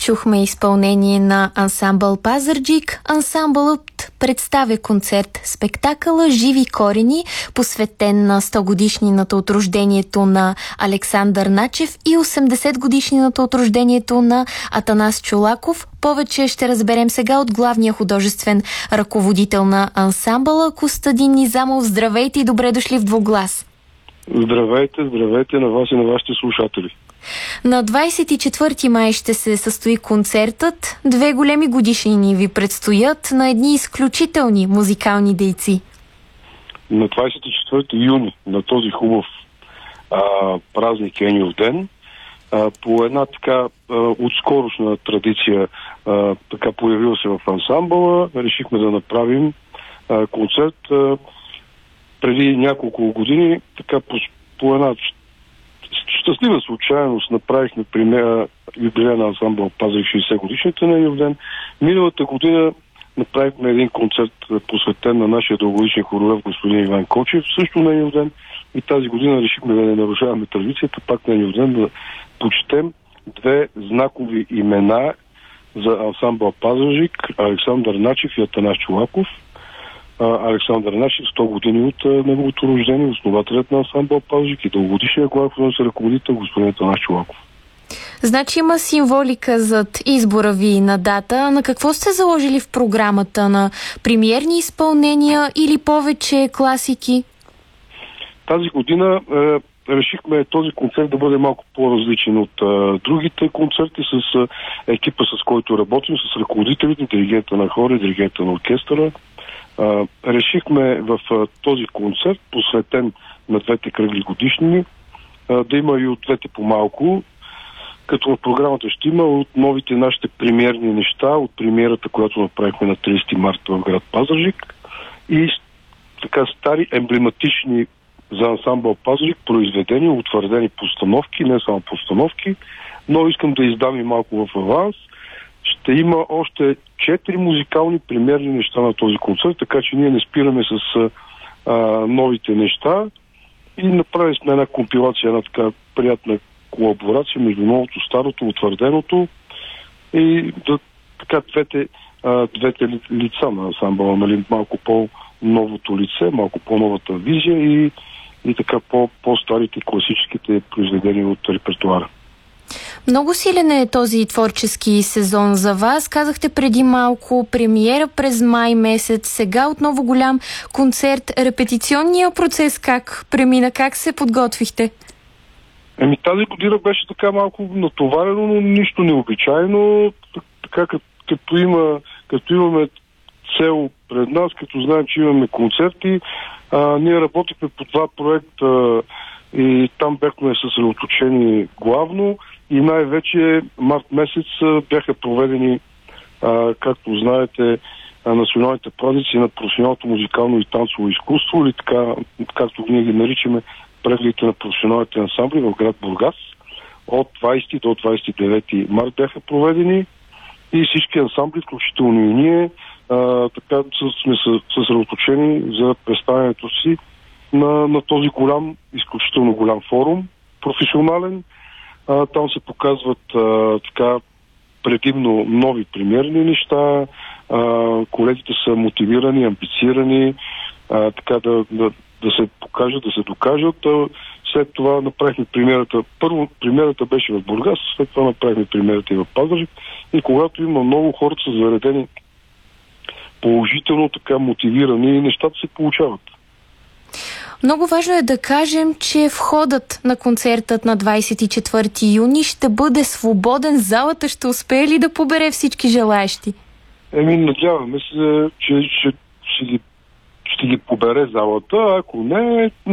чухме изпълнение на ансамбъл Пазарджик. Ансамбълът представя концерт-спектакъла «Живи корени», посветен на 100-годишнината от рождението на Александър Начев и 80-годишнината от рождението на Атанас Чолаков. Повече ще разберем сега от главния художествен ръководител на ансамбъла Костадин Низамов. Здравейте и добре дошли в Двуглас. Здравейте на вас и на вашите слушатели. На 24 май ще се състои концертът. 2 големи годишнини ви предстоят на едни изключителни музикални дейци. На 24 юни, на този хубав празник Еньов ден, по една така отскорошна традиция, така появила се в ансамбъла, решихме да направим концерт. Преди няколко години, така по една щастлива случайност направихме юбилея на ансамбъл Пазарджик 60 годишната на Еньов ден. Миналата година направихме един концерт, посветен на нашия дългогодишен хоролев господин Иван Кочев, също на Еньов ден. И тази година решихме да не нарушаваме традицията, пак на Еньов ден да почетем 2 знакови имена за ансамбъл Пазарджик: Александър Начев и Атанас Чолаков. Александър Начев, 100 години от неговото рождение, основателят на ансамбъл Пазарджик и дългогодишният главен художествен ръководител господин Атанас Чолаков. Значи има символика зад избора ви на дата. На какво сте заложили в програмата? На премиерни изпълнения или повече класики? Тази година решихме този концерт да бъде малко по-различен от другите концерти с екипа, с който работим, с ръководителите, диригента на хора и диригента на оркестъра. Решихме в този концерт, посветен на 2 кръгли годишнини, да има и от 2 по-малко, като в програмата ще има от новите нашите премиерни неща, от премиерата, която направихме на 30 марта в град Пазарджик, и така стари емблематични за ансамбъл Пазарджик произведения, утвърдени постановки, не само постановки, но искам да издам и малко в аванс. Ще има още 4 музикални премиерни неща на този концерт, така че ние не спираме с новите неща и направили сме една компилация, една така приятна колаборация между новото, старото, утвърденото и така двете лица на ансамбъла, нали, малко по-новото лице, малко по-новата визия и така по-старите класическите произведения от репертуара. Много силен е този творчески сезон за вас. Казахте преди малко премиера през май месец, сега отново голям концерт. Репетиционния процес как премина? Как се подготвихте? Тази година беше така малко натоварено, но нищо необичайно. Така като имаме цел пред нас, като знаем, че имаме концерти, ние работихме по 2 проекта и там бяхме съсредоточени главно и най-вече март месец бяха проведени, както знаете, националните празници на професионалното музикално и танцово изкуство, или така, както ние ги наричаме, прегледите на професионалните ансамбли в град Бургас. От 20 до 29 март бяха проведени и всички ансамбли, включително и ние, така сме съсредоточени за представянето си на този изключително голям форум, професионален. Там се показват така предимно нови премиерни неща. Колегите са мотивирани, амбицирани, така да се покажат, да се докажат. След това направихме премиерата. Първо премиерата беше в Бургас, след това направихме премиерата и в Пазарджик. И когато има много хора, са заредени положително, така мотивирани, нещата се получават. Много важно е да кажем, че входът на концертът на 24 юни ще бъде свободен. Залата ще успее ли да побере всички желаещи? Надяваме се, че ще ги побере залата. Ако не,